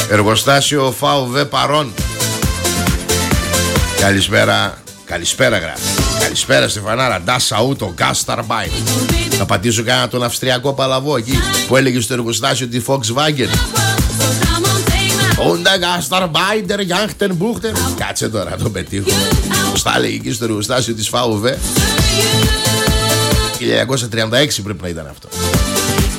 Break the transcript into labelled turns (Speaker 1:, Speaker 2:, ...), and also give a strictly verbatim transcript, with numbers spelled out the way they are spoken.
Speaker 1: Εργοστάσιο ΦΑΟΒ παρών. Καλησπέρα. Καλησπέρα γράφει. Καλησπέρα Στεφανάρα. Das Auto Gas Turbine. Θα πατήσω κανένα τον αυστριακό παλαβό εκεί που έλεγε στο εργοστάσιο τη Volkswagen. Honda Gas Turbine der Yachten Buchter. Κάτσε τώρα να το πετύχω. Πώς τα έλεγε εκεί στο εργοστάσιο της ΦΑΟΒ. χίλια εννιακόσια τριάντα έξι πρέπει να ήταν αυτό.